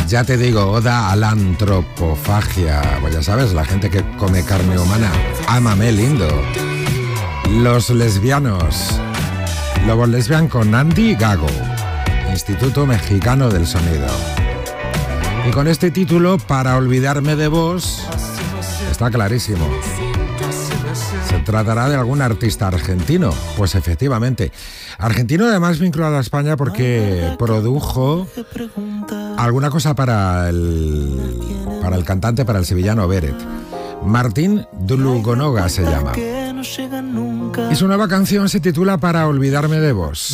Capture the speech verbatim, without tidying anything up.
Ya te digo, oda a la antropofagia. Pues ya sabes, la gente que come carne humana. Ámame lindo. Los lesbianos. Lobos Lesbian con Andy Gago, Instituto Mexicano del Sonido. Y con este título, Para olvidarme de vos, está clarísimo. ¿Se tratará de algún artista argentino? Pues efectivamente. Argentino además vinculado a España porque produjo alguna cosa para el, para el cantante, para el sevillano Beret. Martín Dlugonoga se llama. Y su nueva canción se titula Para olvidarme de vos.